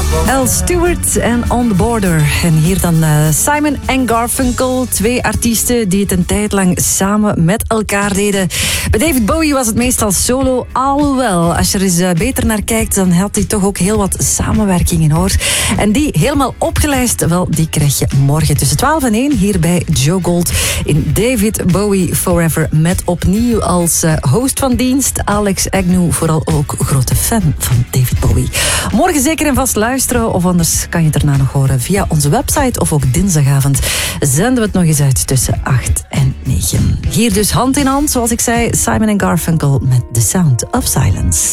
Al Stewart en On The Border. En hier dan Simon en Garfunkel. 2 artiesten die het een tijd lang samen met elkaar deden. Bij David Bowie was het meestal solo. Alhoewel, als je er eens beter naar kijkt, dan had hij toch ook heel wat samenwerkingen, hoor. En die helemaal opgelijst, wel, die krijg je morgen tussen 12 en 1 hier bij Joe Gold in David Bowie Forever. Met opnieuw als host van dienst Alex Agnew, vooral ook grote fan van David Bowie. Morgen zeker en vast luisteren, of anders kan je het daarna nog horen via onze website, of ook dinsdagavond zenden we het nog eens uit tussen 8 en 9. Hier dus hand in hand, zoals ik zei, Simon en Garfunkel met The Sound of Silence.